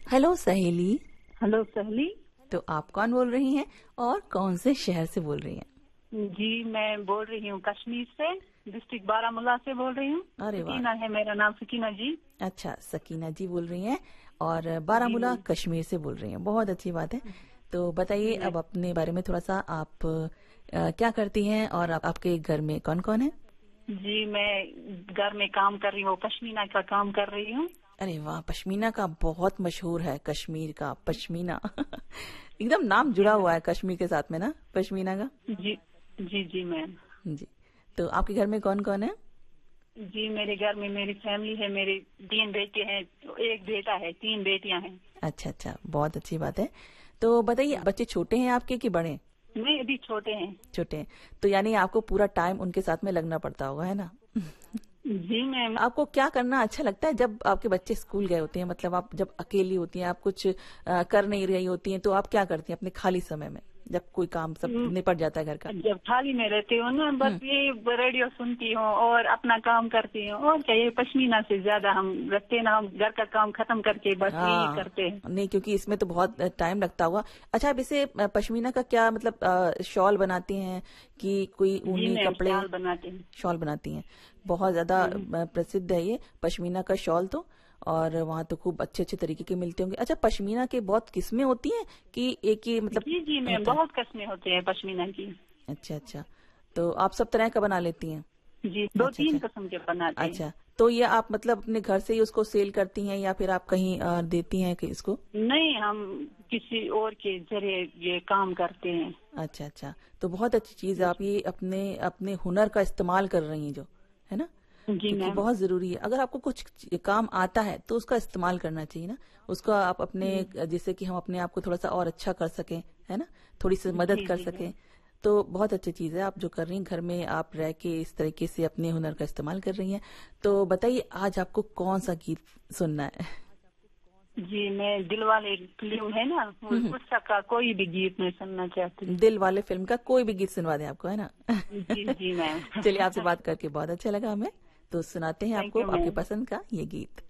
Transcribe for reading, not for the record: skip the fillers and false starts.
Hello सहेली। Hello सहेली। तो आप कौन बोल रही हैं और कौन से शहर से बोल रही हैं? जी मैं बोल रही हूँ कश्मीर से, डिस्ट्रिक्ट बारामूला से बोल रही हूँ। अरे वाह, सकीना है मेरा नाम, सकीना जी। अच्छा सकीना जी बोल रही हैं और जी बारामूला मैम। कश्मीर से बोल रही हैं, बहुत अच्छी बात है। तो बताइए जी मैम। अब अपने बारे में थोड़ा सा, आप क्या करती हैं और आपके घर में कौन कौन है? जी मैं घर में काम कर रही हूँ, पश्मीना का काम कर रही हूँ। अरे वाह, पश्मीना का बहुत मशहूर है, कश्मीर का पश्मीना एकदम नाम जी जुड़ा हुआ मैम। है कश्मीर के साथ में ना, पश्मीना का। जी जी जी मैम। जी, तो आपके घर में कौन कौन है? जी मेरे घर में मेरी फैमिली है, मेरे 3 बेटे हैं, एक बेटा है, 3 बेटियां हैं। अच्छा अच्छा, बहुत अच्छी बात है। तो बताइए, बच्चे छोटे हैं आपके कि बड़े हैं? नहीं अभी छोटे हैं। छोटे हैं, तो यानी आपको पूरा टाइम उनके साथ में लगना पड़ता होगा, है ना? जी मैम। आपको क्या करना अच्छा लगता है जब आपके बच्चे स्कूल गए होते हैं? मतलब आप जब अकेली होती हैं, आप कुछ कर नहीं रही होती हैं, तो आप क्या करती हैं अपने खाली समय में जब कोई काम सब निपट जाता है घर का? जब खाली में रहती हूँ ना, बस ये रेडियो सुनती हूँ और अपना काम करती हूँ। और क्या, ये पश्मीना से ज्यादा हम रखते ना, हम घर का काम खत्म करके बस यही हाँ, करते हैं। नहीं क्योंकि इसमें तो बहुत टाइम लगता होगा। अच्छा, आप इसे पश्मीना का क्या मतलब, शॉल बनाती हैं कि कोई जी ऊनी मैम, कपड़े? शाल बनाते हैं। शॉल बनाती हैं, बहुत ज्यादा प्रसिद्ध है ये पश्मीना का शॉल तो। और वहाँ तो खूब अच्छे अच्छे तरीके के मिलते होंगे। अच्छा, पश्मीना के बहुत किस्में होती हैं कि एक ही मतलब जी जी मैम, होता है? बहुत किस्में होते हैं पश्मीना की। अच्छा अच्छा, तो आप सब तरह का बना लेती हैं? जी, दो अच्छा तीन अच्छा। किस्म के बनाते हैं। अच्छा, तो ये आप मतलब अपने घर से ही उसको सेल करती हैं या फिर आप कहीं देती हैं कि इसको? नहीं, हम किसी और के जरिए ये काम करते हैं। अच्छा अच्छा, तो बहुत अच्छी चीज है, आप ये अपने अपने हुनर का इस्तेमाल कर रही हैं जो, है ना? जी क्योंकि मैम। बहुत जरूरी है, अगर आपको कुछ काम आता है तो उसका इस्तेमाल करना चाहिए ना। उसका आप अपने, जैसे कि हम अपने आप को थोड़ा सा और अच्छा कर सकें, है ना, थोड़ी सी मदद जी कर जी सकें। मैम। तो बहुत अच्छी चीज है आप जो कर रही हैं, घर में आप रह के इस तरीके से अपने हुनर का इस्तेमाल कर रही हैं। तो बताइए आज आपको कौन सा गीत सुनना है? जी मैं दिलवाले फिल्म है ना, उसका का कोई भी गीत मैं सुनना चाहती हूँ। दिल वाले फिल्म का कोई भी गीत सुनवा दें आपको, है ना? जी जी मैम। चलिए, आपसे बात करके बहुत अच्छा लगा हमें। तो सुनाते हैं थैंक आपको यू आपके मैम। पसंद का ये गीत।